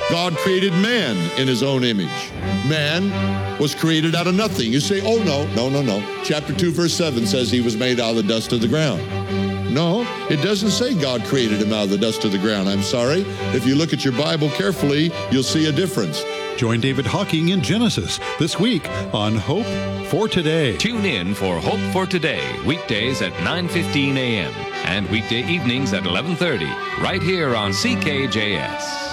God created man in his own image. Man was created out of nothing. You say, oh, no. Chapter 2, verse 7 says he was made out of the dust of the ground. No, it doesn't say God created him out of the dust of the ground. I'm sorry. If you look at your Bible carefully, you'll see a difference. Join David Hocking in Genesis this week on Hope for Today. Tune in for Hope for Today, weekdays at 9:15 a.m. and weekday evenings at 11:30, right here on CKJS.